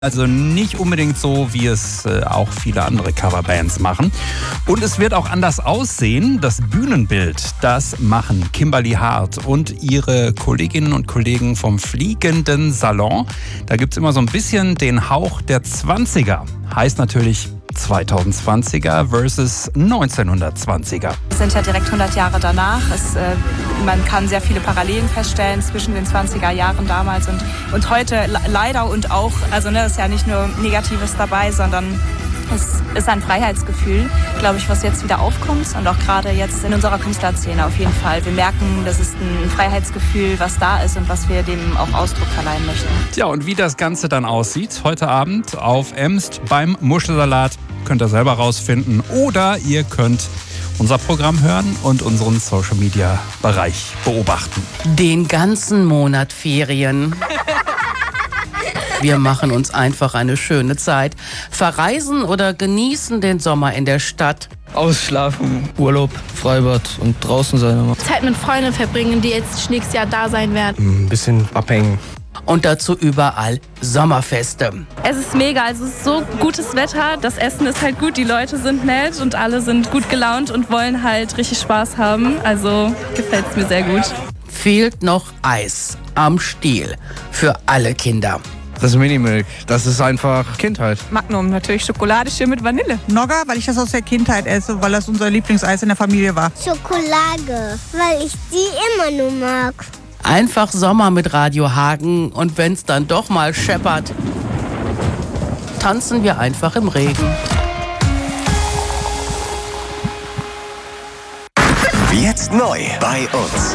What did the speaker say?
Also nicht unbedingt so, wie es auch viele andere Coverbands machen. Und es wird auch anders aussehen. Das Bühnenbild, das machen Kimberly Hart und ihre Kolleginnen und Kollegen vom Fliegenden Salon. Da gibt es immer so ein bisschen den Hauch der 20er. Heißt natürlich 2020er versus 1920er. Wir sind ja direkt 100 Jahre danach. Man kann sehr viele Parallelen feststellen zwischen den 20er Jahren damals und heute leider und auch, ist ja nicht nur Negatives dabei, sondern es ist ein Freiheitsgefühl, glaube ich, was jetzt wieder aufkommt und auch gerade jetzt in unserer Künstlerszene auf jeden Fall. Wir merken, das ist ein Freiheitsgefühl, was da ist und was wir dem auch Ausdruck verleihen möchten. Tja, und wie das Ganze dann aussieht, heute Abend auf Emst beim Muschelsalat, könnt ihr selber rausfinden oder ihr könnt unser Programm hören und unseren Social-Media-Bereich beobachten. Den ganzen Monat Ferien. Wir machen uns einfach eine schöne Zeit, verreisen oder genießen den Sommer in der Stadt. Ausschlafen, Urlaub, Freibad und draußen sein. Zeit mit Freunden verbringen, die jetzt nächstes Jahr da sein werden. Ein bisschen abhängen. Und dazu überall Sommerfeste. Es ist mega, es ist so gutes Wetter, das Essen ist halt gut, die Leute sind nett und alle sind gut gelaunt und wollen halt richtig Spaß haben. Also gefällt es mir sehr gut. Fehlt noch Eis am Stiel für alle Kinder. Das Minimilk, das ist einfach Kindheit. Magnum, natürlich Schokolade mit Vanille. Nogger, weil ich das aus der Kindheit esse, weil das unser Lieblingseis in der Familie war. Schokolade, weil ich die immer nur mag. Einfach Sommer mit Radio Hagen und wenn's dann doch mal scheppert, tanzen wir einfach im Regen. Jetzt neu bei uns.